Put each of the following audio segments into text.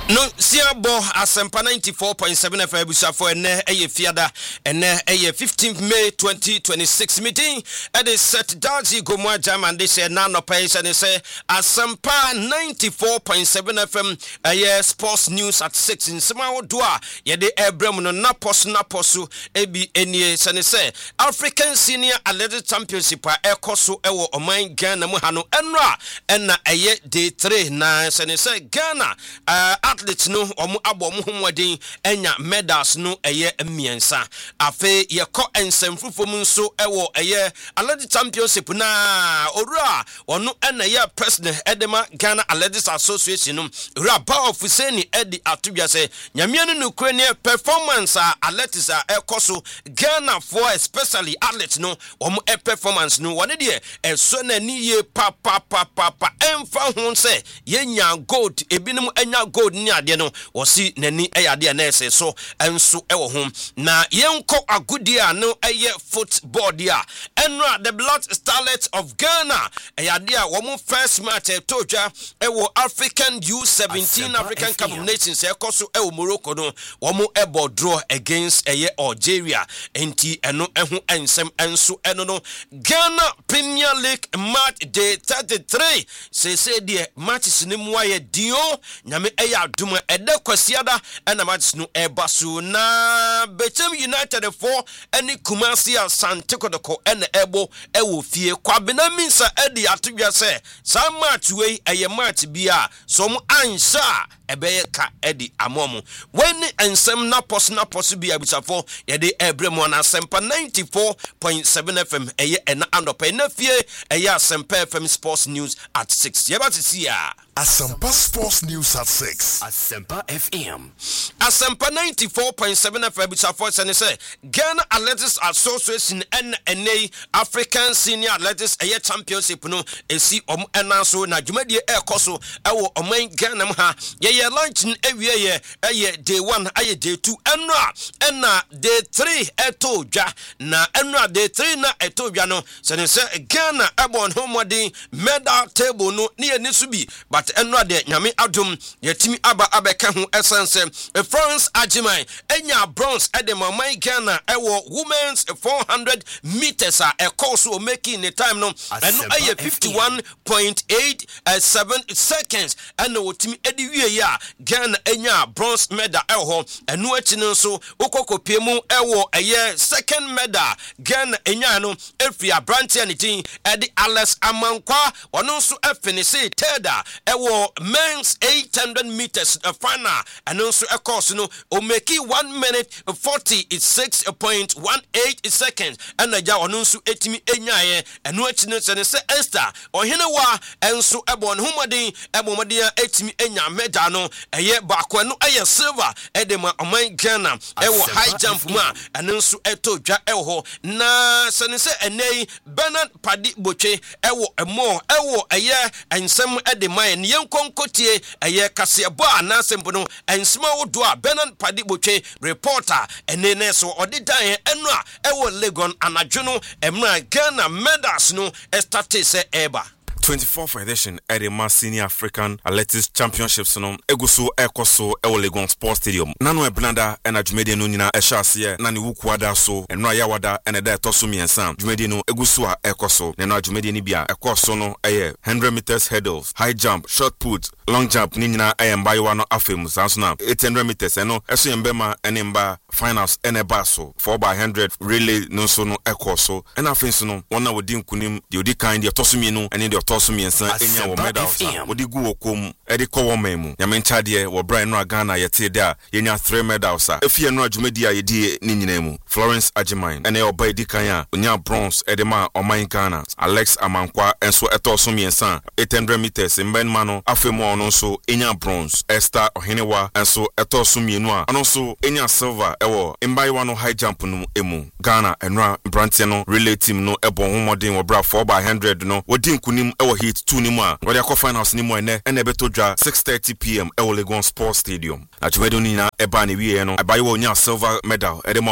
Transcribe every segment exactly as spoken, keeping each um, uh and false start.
No, Siabo Asempa ninety-four point seven F M Busafo ene eye fiada ene eye fifteenth May twenty twenty-six meeting at the set Daji Gomwa Jam and they say nano page and they say Asempa ninety-four point seven F M eye sports news at six in Samao Dua yede Ebrem no napos naposu ebi enie sane say African Senior Athletic Championship a ekoso ewo oman Ghana mu hano enra enna eye day three na sane say Ghana uh, athletes no omu abo mu homweden enya medals no eye miensa afe ye ko ensemfufo mu nso ewo eye Athletic Championship na owura ono ena ye president edema Ghana Athletics Association no owura ba ofuseni edi atubia se nyamia no nukure ne performance a athletics a ekoso Ghana for especially athletes no omu e performance no wone de eso na ni ye pa pa pa pa pa emfa ho se yenya gold ebinum enya gold ni ade no wosi nani eyade na ese so enso ewo ho na yenko agudi a no eye football dia enra the Blood Starlets of Ghana eyade a wo first match etoja ewo African U seventeen African Cup of Nations ekoso ewo Morocco no wo ebo draw against eye Algeria enti eno ehu ensem enso eno no Ghana Premier League match day thirty-three say say die matches ni mu aye dio nyame eye aduma ede kwasiada ena matches no ebasu na Bechem United four eni Kumasi Asante Kotoko ena ebo ewo fie kwabena minsa edi atudwa se sa match we eye match bia so mu ansha ebe ka edi amomu when ensem na pos na pos bia bisafo yede ebremu na Asempa ninety-four point seven F M eye ena andopa na fie eye Asempa F M Sports News at six yeba tisi ya Asempa Sports News at six. Asempa F M. Asempa ninety-four point seven F M Busafo sene say Ghana Athletics Association N N A African Senior Athletics eye Championship no esi om enanso na dwumadi e koso ewo oman Ghana mu ha ye lunch ewie ye eye day one aye day two enra enna day three eto dwa na enra day three na eto dwa no sene say Ghana ebon homodin medal table no ne enisu bi but enra de nyame adum yetimi aba abeka hu essence France Ajiman enya bronze edema Ghana ewo women's four hundred meters a ekoso making the time no eno aye fifty-one point eight seven seconds eno wotimi edi wie ya Ghana enya bronze medal eho eno achi no so okokopie mu ewo eye second medal Ghana enya no efri abrante anything edi Alex Amankwa ono so finish third ewo men's eight hundred meters uh, final and also a course no o make one minute forty-six point one eight seconds and na ja ono so etimi enyaye eno achine se ne se Esther ohenewa enso ebon homodin ebomodin etimi enya medal no eye baako no eye silver edema oman Ghana ewo high jump ma eno so eto dwa ewo na se ne se enei Bernard Padi Boche ewo emo ewo eye ensem edema en yenkonkotie eye kasebo anasempo no ensema wodo a Bernard Padi Boche reporter enene so odidan enu a ewo Legon anadwono emra Ghana medals no estate se eba twenty-fourth edition at the Senior African Athletics Championships no eguso ekoso ewo Legon Sports Stadium nano eblanda ena dwumedi no nyina ehyaase na ne wukuada so enra yawada ena da etoso miensa dwumedi no eguso a ekoso neno dwumedi ni bia ekoso no eye one hundred meters hurdles, high jump, shot put, long jump ni nyina eye mbayewa no afem sanso na eight hundred meters eno eso yembema ene mba finals ene baso four by one hundred relay no so no ekoso ena afenso no wona wodi nkunim de odi kan de etoso mi no ene de toso miensa enya wo medals wodi gu okom edi ko wo memu nyamencha de wo Brian no Ghana yete de a yenya three medals a efie no adwumadi a yedi ni nyina mu Florence Ajiman ene oba edi kan a onya bronze edema oman Ghana Alex Amankwa enso etoso miensa eight hundred meters mbenma no afemu ono so enya bronze Esther Ohenewa enso etoso mienu a ono so enya silver ewo mbayewa no high jump no emu Ghana enra brantie no relay team no ebon homodin wo bra four by one hundred no wodi nkunim ewo hit two ni mu a wodi akọ finals ni mu ene ene beto dwa six thirty p m ewo Legon Sports Stadium na dwumedi ni na eba ne wie no abayewa onya silver medal edema man Ghana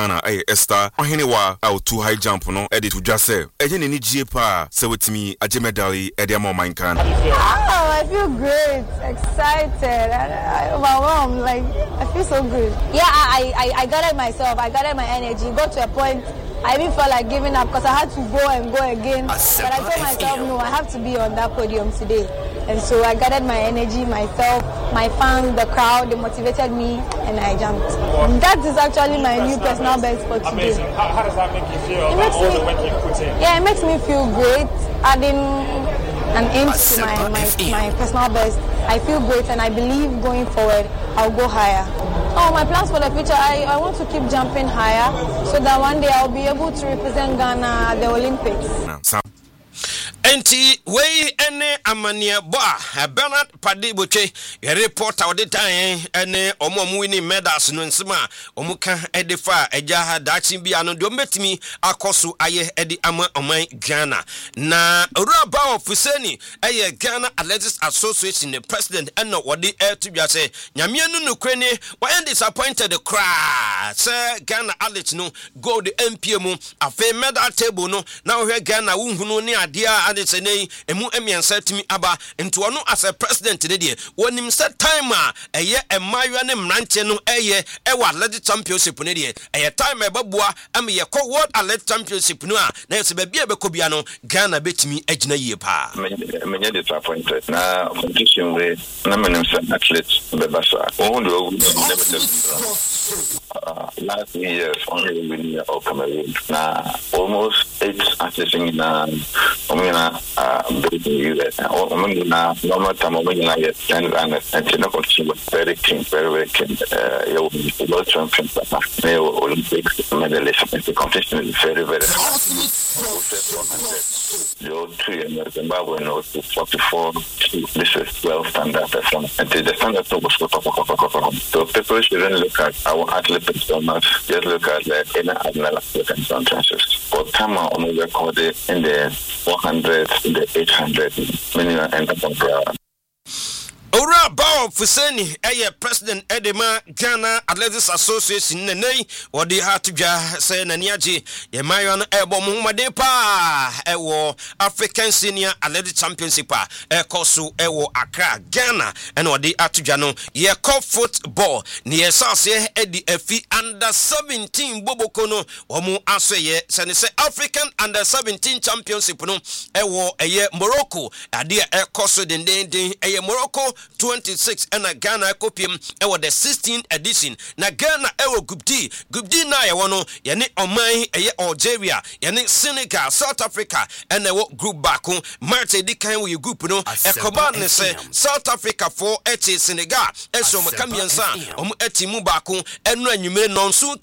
Ghana eh Esther Ohinewa out two high jump no edit to just say eje ni gie pa say with me aje medali e dey my can. Oh, I feel great, excited, and I, overwhelmed. Like I feel so good. Yeah, I, I, I gathered myself. I gathered my energy. Got to a point. I even felt like giving up because I had to go and go again. But I told myself, no, I have to be on that podium today. And so I gathered my energy, myself, my fans, the crowd. They motivated me, and I jumped. That is actually my new personal best for today. Amazing. How, how does that make you feel? It makes all me, the work you put in. Yeah, it makes me feel great. Adding an inch to my, my, my personal best. I feel great, and I believe going forward, I'll go higher. Oh, my plans for the future, I, I want to keep jumping higher so that one day I'll be able to represent Ghana at the Olympics. Enti we ene amania boa Bernard Padiboche ye reporter odi tan ene omo omo wini medals no nsema omuka edefa eja ha dachi bia no do metimi akoso aye edi ama oman Ghana na Uraba ofuseni eye Ghana Athletics Association the president eno wodi e to bia se nyame anu nukre ni why disappointed the crowd say Ghana athletes no go the M P M afa medal table no na we Ghana wunhunu ni ade a ade senei emu emiensa timi aba nto ono as a president de de wonim set time a eye emayo ne mranche no eye ewa Athletics Championship ne de eye time e babua am ye ko World Athletics Championship no a na se ba bia be ko bia no Ghana betimi agina yie pa menye disappointed na competition we na menim se athletes be basa o do last years only winning of Cameroon na almost eight athletes in na omina uh U S omina normal time omina yet ten and and no competition was very keen very very keen uh world champion na Olympics medalist in the competition is very very hard. Your three in Zimbabwe no forty-four this is well standard performance and the standard was so people shouldn't look at our athletes so much just look at the inner admiral African championships but time on the record in the four hundred in the eight hundred minimum and above. Ora Bao Fuseni eye president Edema Ghana Athletics Association nenei wodi hatudwa say naniaje ye mayo no ebo muhumade pa ewo African Senior Athletics Championship a ekoso ewo Accra Ghana and wodi atudwa no ye call football ni ye sase edi afi under seventeen boboko no omu aso ye sene say African under seventeen championship no ewo eye Morocco ade ekoso den den den eye Morocco twenty-six and a Ghana copium ewo the sixteenth edition na Ghana ewo group D group D na ewo no yene Oman eye Algeria yene Senegal South Africa and ewo group back on March edikan we group no ekoba ne se South Africa for eti Senegal eso makamiensa omu eti mu back on enu anwumere no nso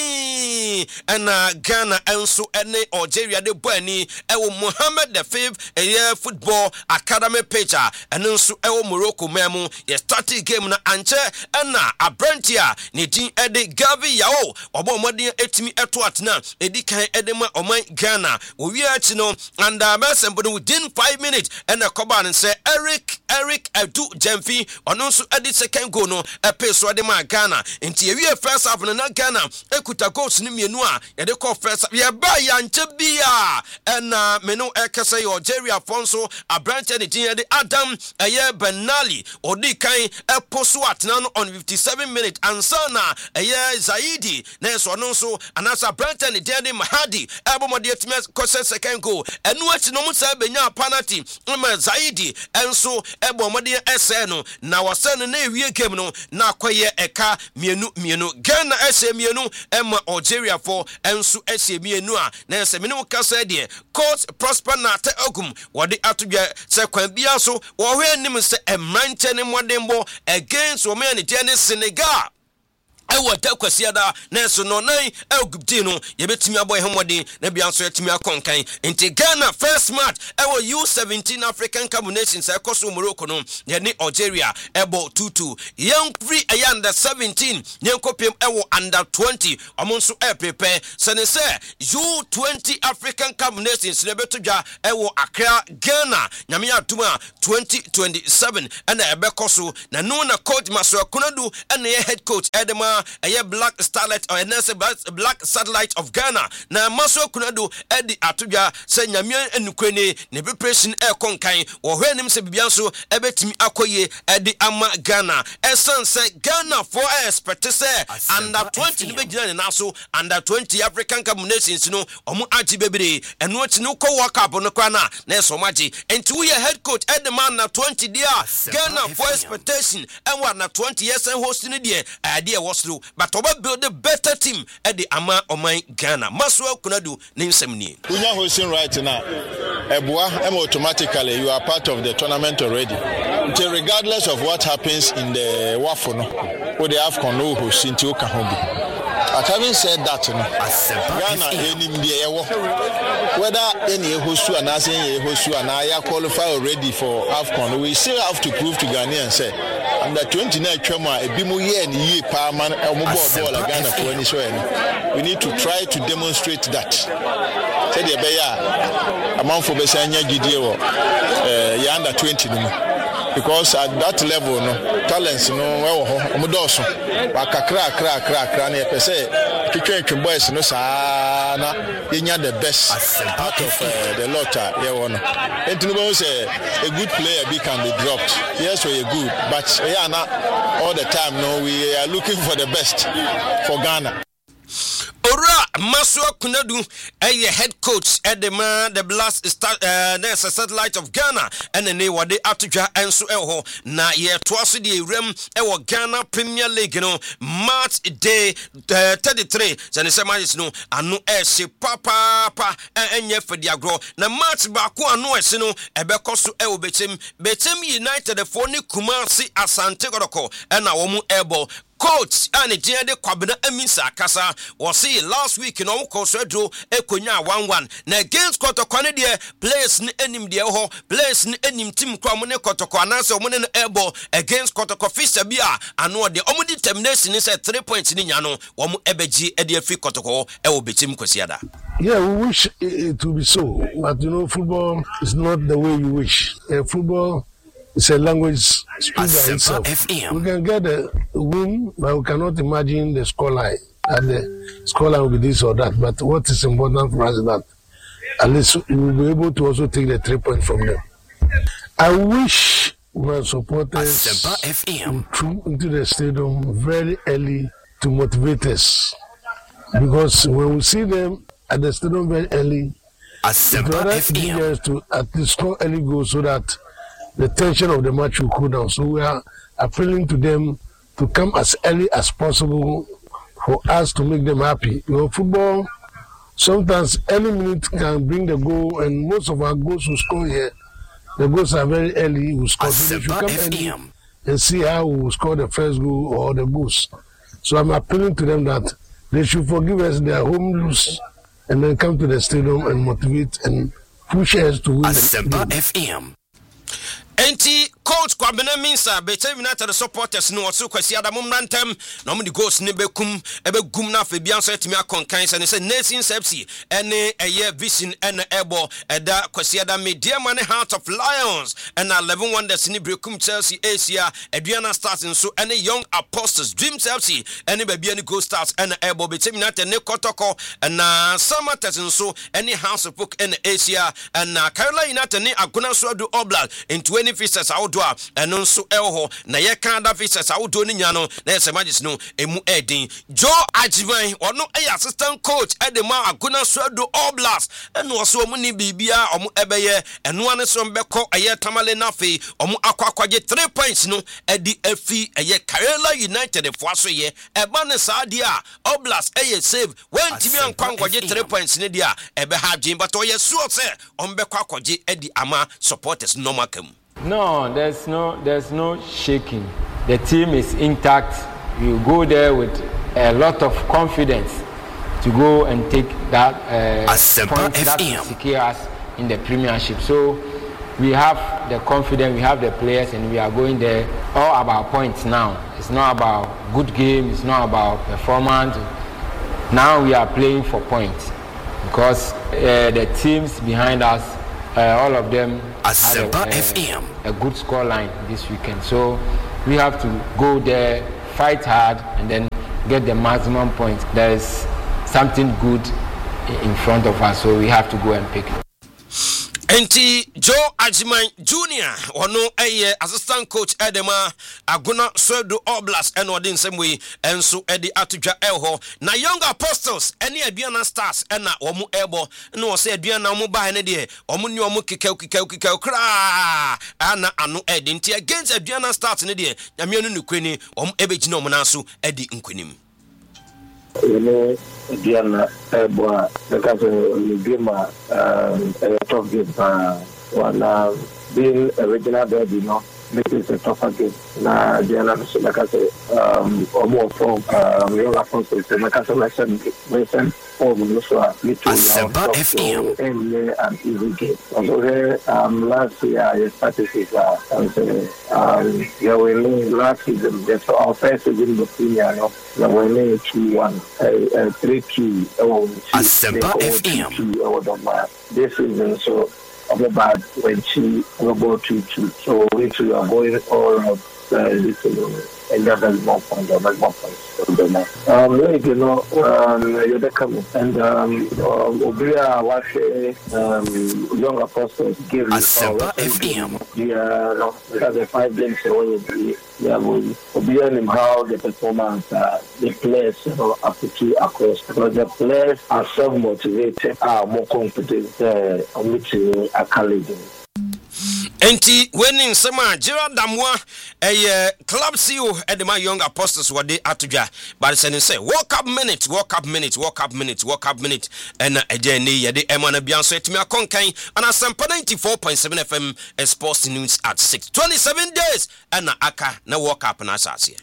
kan and Ghana enso ene Algeria de boani ewo Mohammed the fifth eye football academy pitcher and enso ewo Morocco memu ye starting game na anche na abrantia ne din ede Gavi Yao obo modin etimi eto atena edi kan ede ma oman Ghana owi achi no and asembo within five minutes and akoba ne say Eric Eric Adu Jemfi ono nso edi second goal no epe so de ma Ghana enti ye first half na Ghana ekuta goals ni mienu a ye de call first ye ba ya nche bia na menu ekese ye Algeria fonso abrantia ne din ede Adam eye Benali odi kan eposo atena no on fifty-seven minutes ansana eye Zaidi na so no so anasa Branton de Mahadi ebomode etime kose second goal enu achi no musa benya penalty ma Zaidi enso ebomode ese no na wase no na ewie game no na akoye eka mienu mienu Ghana ese mienu ema Algeria for enso ese mienu a na ese menu kasa de coach Prosper na te ogum wode atodwa se kwan bia so wo hwe nim se emrante ne modembo against women in Senegal ewo takwasiada na so no nan egupti no ye betimi aboy hemode na bia so yetimi akonkan enti Ghana first match ewo U seventeen African Cup Nations ekoso Morocco no ye ni Algeria ebo two two young free aya under seventeen yenkopem ewo under twenty omonso e prepare sene se U twenty African Cup Nations ne betodwa ewo Accra Ghana nyame atuma twenty twenty-seven and ebekoso na no na coach Maso Konadu and the head coach Edema Ghana a black starlight or nurse black satellite of Ghana na Maso Kunadu Eddie Atuja say Nyamia Enukwene ne preparation e konkan wo hwenim se bibianso ebetimi akoye Eddie ama Ghana esan say Ghana for expect say under twenty ne begina na so under twenty African Cup nations no omo agi bebere eno ati no ko work up no kwa na na eso maji enti we head coach Eddie man na twenty dia Ghana for expectation and what na twenty years and hosting there idea was through but oba build a better team Eddie ama oman Ghana Maso Kunadu ne nsem ni unya hosting right now Ebua automatically you are part of the tournament already until regardless of what happens in the Wafo no or the AFCON no hosting to Kahobi. But having said that, no, Ghana any whether any hostu and as any hostu and I qualify already for AFCON, we still have to prove to Ghanaians say under twenty-nine Chema a bimu ye and ye parman a mobile ball Ghana for any show. We need to try to demonstrate that. Said the Beya amount for Besanya Gidio uh under twenty because at that level no talents no well omodoso wakakra kra kra kra na pese twetwe boys no saa na yenya the best part of uh, the lot here one entino say a good player be can be dropped yes we are good but yeah na all the time no we are looking for the best for Ghana. Ora Maso Kunadu a head coach at the man the blast start uh there's a satellite of Ghana and then they were the Atuja and so elho na ye twice the rem e Ghana Premier League no March day uh, thirty-three so the same is no anu e se papa pa enye fediagro na March ba ko anu e se no e be koso e obetem betem United the for ni Kumasi Asante Kodoko and na wo mu ebo coach and the de kwabena amisa kasa was see last week in on Kosredro ekonya one one na against Kotokwane de players ni enim de ho players ni enim team kwa mo ne Kotoko anase mo ne ebo against Kotoko Fisher bia ano de omo determination is three points ni nya no wo mo ebeji e de afi Kotoko e wo betim kwasiada. Yeah, we wish it to be so, but you know football is not the way you wish. Uh, football it's a language speak by itself. We can get a win, but we cannot imagine the scoreline. And the scoreline will be this or that. But what is important for us is that at least we will be able to also take the three points from them. I wish my supporters would come into the stadium very early to motivate us. Because when we see them at the stadium very early, it's rather easier to at least score early goals so that the tension of the match will cool down. So we are appealing to them to come as early as possible for us to make them happy. You know, football, sometimes any minute can bring the goal, and most of our goals we score here, the goals are very early. We score. So they should come early and see how we will score the first goal or the goals. So I'm appealing to them that they should forgive us their home lose and then come to the stadium and motivate and push us to win the game. Enti coach Kwabena Minsa Beta United supporters no so kwasi adamu mrantem na mo di goals ni bekum ebegum na febian so etimi akonkan se ne se Nations F C ene eye vision ene ebo eda kwasi adamu media man Heart of Lions and eleven wonders ni brekum Chelsea Asia Aduana Stars nso ene Young Apostles Dreams F C ene babia ni Gold Stars ene ebo Beta United ne Kotoko na Samatters nso ene House of Folk ene Asia and Carolina United ne Aguna Swadu Oblast in twenty visitors outdoor and also elho na ye Canada visitors outdoor ni nya no na se magis no emu edin Joe Ajivan ono e assistant coach at the ma Aguna Swadu Oblast and also omu ni bibia omu ebeye eno ane so mbeko aye tamale na fe omu akwakwaje three points no edi afi aye Carolina United for aso ye eba ne saadi a Oblast aye save when timi ankwankwaje three points ne dia ebe ha dwin but oye sure say ombeko akwaje edi ama supporters normal kam. No, there's no there's no shaking. The team is intact. You go there with a lot of confidence to go and take that uh, point that will secure us in the Premiership. So we have the confidence, we have the players, and we are going there all about points now. It's not about good game, it's not about performance. Now we are playing for points because uh, the teams behind us, uh, all of them had a, uh, a good score line this weekend. So we have to go there, fight hard, and then get the maximum points, there is something good in front of us, so we have to go and pick it. Enti Joe Ajiman Junior ono eye assistant coach Edema Aguna Swedo Oblast and odin same way enso edi atudwa elho na Young Apostles eni aduana stars ena omu ebo na wo se aduana omu ba ne de omu ni omu kikau kikau kikau kra ana anu edi nti against aduana stars ne de nyame anu nukweni omu ebegina omu nanso edi nkwenim. You Diana, Eboa, because the game, a tough game, one being original baby, you know, make it a tougher game. Now, Diana, like I say, um, or more from um, Young Apostles, like I said, recent form, so me too, an easy game. Although um, last year, I started with um, yeah, we know last season, that's our first season, the senior, you know. We were two one, three two. Asempa F M. This season, so I'm about when she will go two two. So we two are going all out this season, and that has more fun. That has more fun. Um, like you know, um, you're the coming, and um, Obria was um, Young Apostles gave Asempa F M. Yeah, no, because the five games away. Yeah, we observe him how the performance, uh, the players, you know, are put across. Because the players are self-motivated, are more confident, uh, on which uh, are challenging. Enti winning sama Gerald Damwa a club C E O Edema Young Apostles were they atujwa but say say walk up minute walk up minute walk up minute walk up minute and a journey ye de emana bianso etimi akonkan and Asempa ninety-four point seven F M sports news at six twenty-seven days and aka na walk up na asase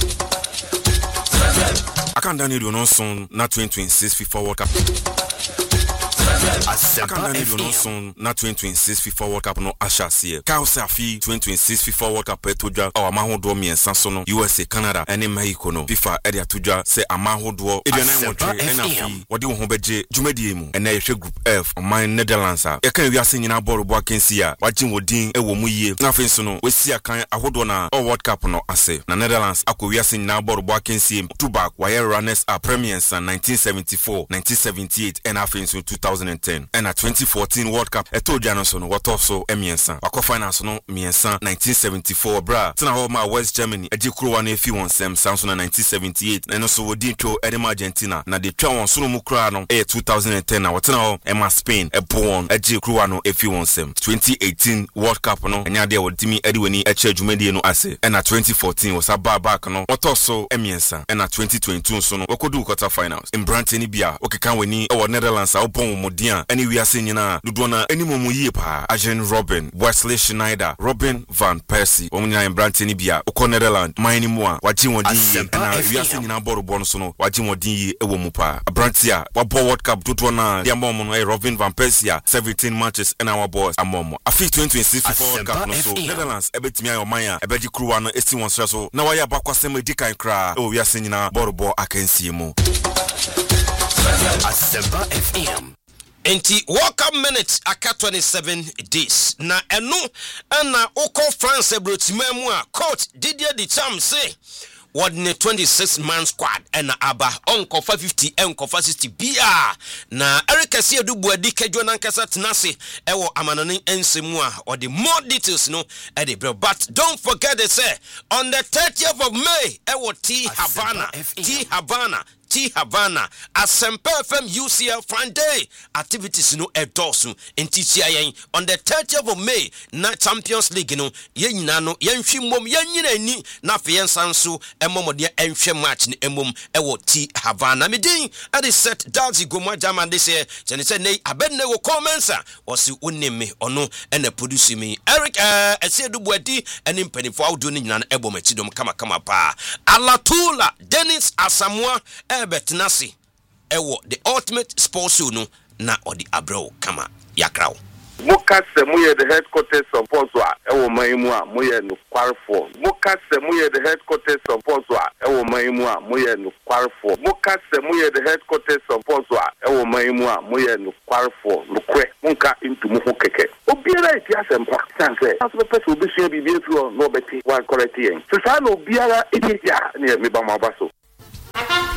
Akan Daniel no son na twenty twenty-six FIFA World Cup Asempa F M. Son na twenty twenty-six FIFA World Cup no ashase. Ka Safi twenty twenty-six FIFA World Cup etodwa o amahodo miensa so no U S A, Canada ene Mexico no FIFA ede atodwa se amahodo eduanan wotwe ena fi wode wo ho beje dwumadie mu ene yehwe group F oman Netherlands a yeka wiase nyina ball bo akensi a wagye wodin ewo mu yie na afi so no wesi akan ahodo na o World Cup no ase na Netherlands akọ wiase nyina ball bo akensi two back wire runners up premiers in nineteen seventy-four nineteen seventy-eight and afi so two thousand ten and a twenty fourteen World Cup eto Janoso no what also emiensa wako finance no miensa nineteen seventy-four bra tena ho ma West Germany ejikuro wa na efi won sem Samsung na nineteen seventy-eight na no so wodi tro edema Argentina na de twa won so no mu kura no e two thousand ten na wotena ho ema Spain ebon ejikuro wa no efi won sem twenty eighteen World Cup no enya de wodimi ediweni eche adwumadie no ase and a twenty fourteen was aba back no what also emiensa and a twenty twenty-two so no wakodu quarter finals in Brantony bia okekan weni e Netherlands a obon mo dia any we are seeing na dudona any mo yie pa Arjen Robben Wesley Schneider Robin van Persie omunya in Brantony bia okọ Netherlands mine mu a wagye wodin yi na we are seeing na boro bo no so no wagye wodin yi ewo mu pa Brantia wa World Cup dudona dia mom no Robin van Persie seventeen matches and our boys amom afi twenty twenty-six FIFA World Cup no so Netherlands ebetimi ayo man a ebeji kruwa no esi won so na wa ya bakwasem edikan kra o we are seeing na boro bo akansie mu Asempa F M. Enti walk up minutes aka twenty-seven days na enu na oko France ebrotimemu a coach Didier Deschamps say what ne twenty-six man squad and aba onko fifty enko sixty B R na Eric Asiedu Buadi kedwo na nkasa tenase ewo amanane ensemu a or the more details no e dey but don't forget they say on the thirtieth of May ewo T Havana T Havana T Havana Asempa F M U C L Friday activities no edosu in T C I N on the thirtieth of May na Champions League no yen nyina no yen hwimom yen nyina ni na fe yen sanso emomode enhwe match ni emom ewo T Havana medin at the set Dazi Gomwa German they say say say nei abenne wo commensa osi onemme ono ena produce me Eric eh Asiedu Buadi eni mpanifo awdo ni nyina ebo machidom kama kama pa Alatula Dennis Asamoah Betinasi ewo the ultimate sports no na odi abro kama yakraw Mukase muye the headquarters of Poswa ewo maimua muye no kwarfo Mukase muye the headquarters of Poswa ewo maimua muye no kwarfo Mukase muye the headquarters of Poswa ewo maimua muye no kwarfo lukwe munka into muho keke obiara iti Asempa sanse aso pese obi hia bibie fi no beti wa correct yen so sa no obiara iti ya ne me ba mabaso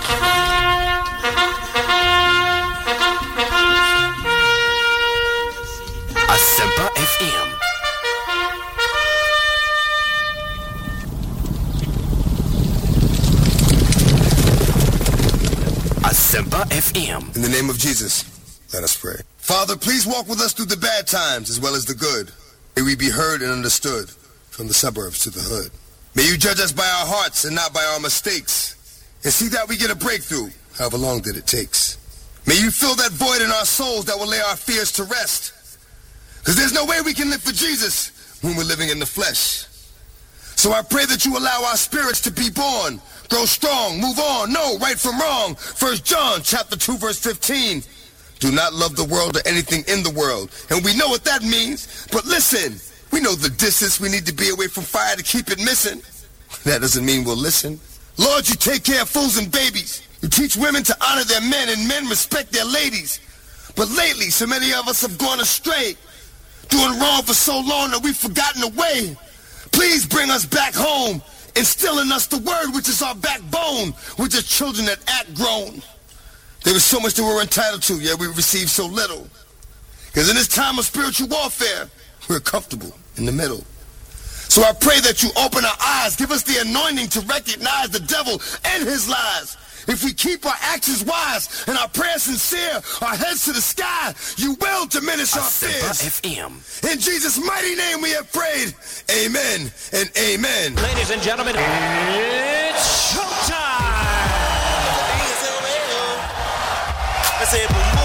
Asempa F M. In the name of Jesus, let us pray. Father, please walk with us through the bad times as well as the good. May we be heard and understood from the suburbs to the hood. May you judge us by our hearts and not by our mistakes. And see that we get a breakthrough, however long that it takes. May you fill that void in our souls that will lay our fears to rest. Because there's no way we can live for Jesus when we're living in the flesh. So I pray that you allow our spirits to be born, grow strong, move on, know right from wrong. First John chapter two verse fifteen. Do not love the world or anything in the world. And we know what that means. But listen, we know the distance we need to be away from fire to keep it missing. That doesn't mean we'll listen. Lord, you take care of fools and babies. You teach women to honor their men and men respect their ladies. But lately, so many of us have gone astray, doing wrong for so long that we've forgotten the way. Please bring us back home, instill in us the word which is our backbone. We're just children that act grown. There was so much that we were entitled to, yet we received so little. Because in this time of spiritual warfare, we're comfortable in the middle. So I pray that you open our eyes, give us the anointing to recognize the devil and his lies. If we keep our actions wise and our prayers sincere, our heads to the sky, you will diminish our fears. F M. In Jesus' mighty name we have prayed. Amen and amen. Ladies and gentlemen, it's showtime!